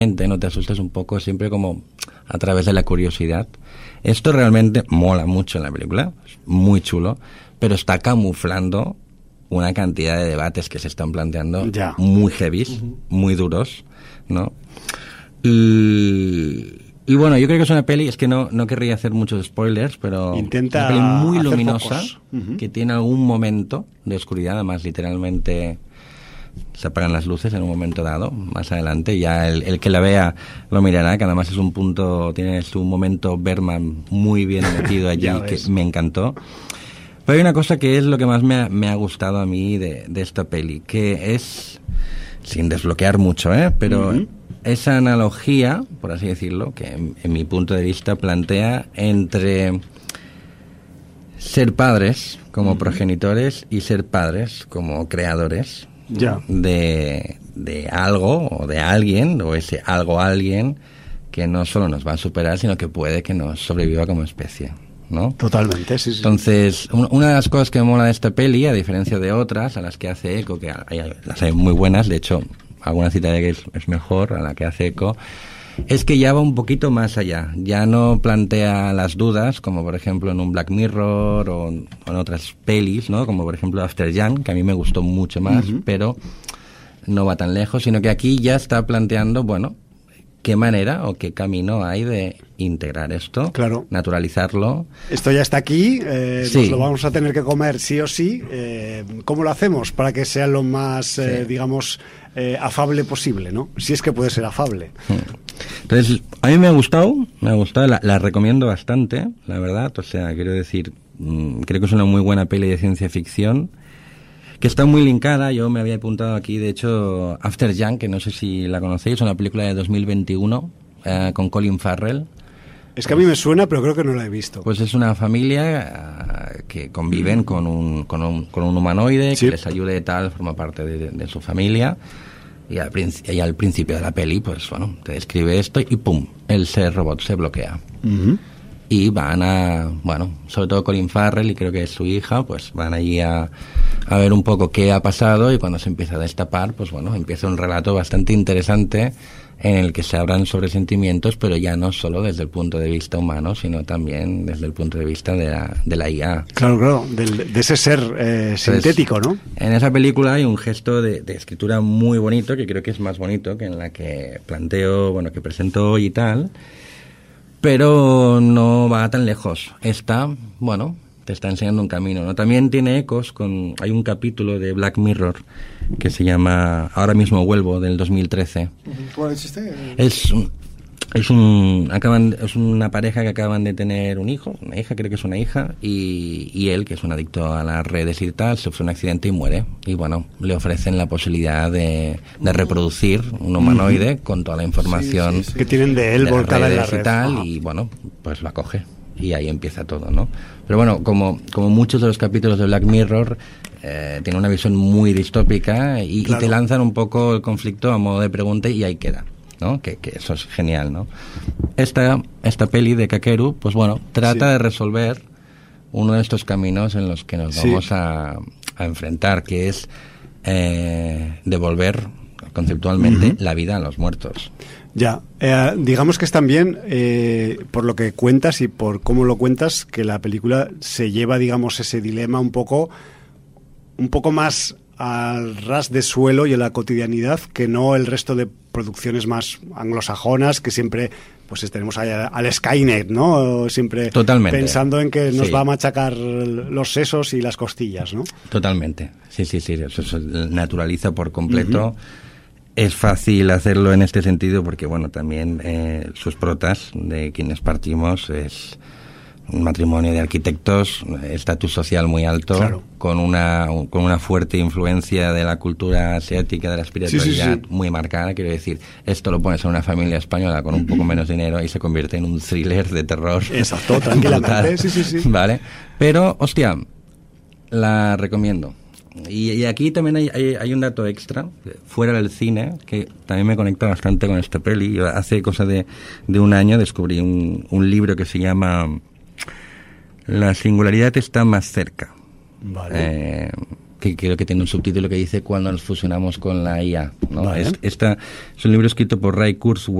no te asustes un poco, siempre como a través de la curiosidad. Esto realmente mola mucho en la película, es muy chulo, pero está camuflando una cantidad de debates que se están planteando muy heavies, muy duros, ¿no? Y bueno, yo creo que es una peli, es que no querría hacer muchos spoilers, pero intenta una peli muy luminosa, focos. que tiene algún momento de oscuridad, además literalmente se apagan las luces en un momento dado, más adelante, ya el que la vea lo mirará, que además es un punto, tiene su momento Bergman muy bien metido allí, que me encantó. Pero hay una cosa que es lo que más me ha gustado a mí de esta peli, que es, sin desbloquear mucho, pero esa analogía, por así decirlo, que en mi punto de vista plantea entre ser padres como progenitores y ser padres como creadores de algo o de alguien, o ese algo alguien que no solo nos va a superar, sino que puede que nos sobreviva como especie, ¿no? Totalmente, sí. Entonces, una de las cosas que me mola de esta peli, a diferencia de otras a las que hace eco, que las hay muy buenas, de hecho, alguna cita de que es mejor a la que hace eco, es que ya va un poquito más allá. Ya no plantea las dudas, como por ejemplo en un Black Mirror o en otras pelis, ¿no? Como por ejemplo After Yang, que a mí me gustó mucho más, pero no va tan lejos, sino que aquí ya está planteando, bueno, qué manera o qué camino hay de integrar esto, naturalizarlo. Esto ya está aquí, nos lo vamos a tener que comer sí o sí. ¿Cómo lo hacemos para que sea lo más, digamos, afable posible, ¿no? Si es que puede ser afable. Entonces, a mí me ha gustado, la recomiendo bastante, la verdad. O sea, quiero decir, creo que es una muy buena peli de ciencia ficción, que está muy linkada. Yo me había apuntado aquí, de hecho, After Yang, que no sé si la conocéis, es una película de 2021 con Colin Farrell. Es que a mí me suena, pero creo que no la he visto. Pues es una familia que conviven con un humanoide que les ayude y tal, forma parte de su familia. Y al principio de la peli, pues bueno, te describe esto y ¡pum! El ser robot se bloquea. Y van sobre todo Colin Farrell y creo que es su hija, pues van allí a ver un poco qué ha pasado, y cuando se empieza a destapar, pues bueno, empieza un relato bastante interesante en el que se hablan sobre sentimientos, pero ya no solo desde el punto de vista humano, sino también desde el punto de vista de la IA. Claro, de ese ser sintético, ¿no? En esa película hay un gesto de escritura muy bonito, que creo que es más bonito que en la que planteo, bueno, que presento hoy y tal, pero no va tan lejos. Esta, bueno, te está enseñando un camino, ¿no? También tiene ecos hay un capítulo de Black Mirror que se llama Ahora mismo vuelvo, del 2013. ¿Cuál es este? Es una pareja que acaban de tener una hija, creo que es una hija, y él, que es un adicto a las redes y tal, sufre un accidente y muere. Y bueno, le ofrecen la posibilidad de reproducir un humanoide con toda la información que tienen de él volcada en la red y tal, y bueno, pues la coge. Y ahí empieza todo, ¿no? Pero bueno, como muchos de los capítulos de Black Mirror, tiene una visión muy distópica y te lanzan un poco el conflicto a modo de pregunta y ahí queda, ¿no? Que eso es genial, ¿no? Esta peli de Kakeru, pues bueno, trata de resolver uno de estos caminos en los que nos vamos a enfrentar, que es devolver conceptualmente la vida a los muertos. Ya, digamos que es también, por lo que cuentas y por cómo lo cuentas, que la película se lleva, digamos, ese dilema un poco más al ras de suelo y a la cotidianidad, que no el resto de producciones más anglosajonas, que siempre pues tenemos al Skynet, ¿no? Siempre pensando en que nos va a machacar los sesos y las costillas, ¿no? Totalmente, sí, eso naturaliza por completo. Es fácil hacerlo en este sentido porque, bueno, también sus protas, de quienes partimos, es un matrimonio de arquitectos, estatus social muy alto, con una fuerte influencia de la cultura asiática, de la espiritualidad muy marcada. Quiero decir, esto lo pones en una familia española con un poco menos dinero y se convierte en un thriller de terror. Exacto, tranquilamente, sí. Vale, pero, hostia, la recomiendo. Y aquí también hay un dato extra, fuera del cine, que también me conecta bastante con esta peli. Yo hace cosa de un año descubrí un libro que se llama La singularidad está más cerca. Vale. que creo que tiene un subtítulo que dice Cuando nos fusionamos con la IA, ¿no? Vale. Es un libro escrito por Ray Kurzweil,